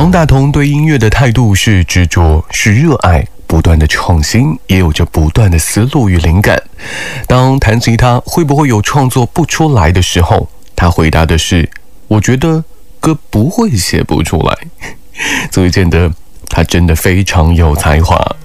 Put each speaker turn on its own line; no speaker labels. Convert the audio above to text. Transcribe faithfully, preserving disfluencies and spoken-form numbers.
方大同对音乐的态度是执着，是热爱，不断的创新，也有着不断的思路与灵感。当弹吉他会不会有创作不出来的时候，他回答的是：我觉得歌不会写不出来。足见得他真的非常有才华。